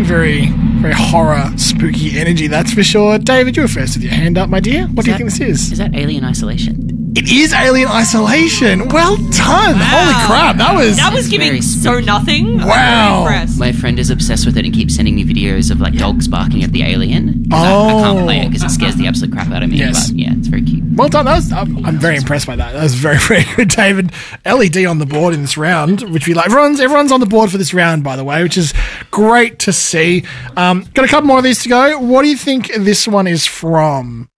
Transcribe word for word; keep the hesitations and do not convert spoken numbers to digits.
interesting. Very, very horror, spooky energy, that's for sure. David, you were first with your hand up, my dear. What Is do you that- think this is? Is that Alien Isolation? It is Alien Isolation. Well done. Wow. Holy crap. That was... That was giving Very so spooky. nothing. I'm Wow. very impressed. My friend is obsessed with it and keeps sending me videos of like dogs barking at the alien. 'Cause I, I Oh. can't play it because it scares the absolute crap out of me. Yes. But yeah, it's very cute. Well done. That was, I'm, I'm very impressed by that. That was very, very good, David. L E D on the board in this round, which we like. Everyone's, everyone's on the board for this round, by the way, which is great to see. Um, got a couple more of these to go. What do you think this one is from?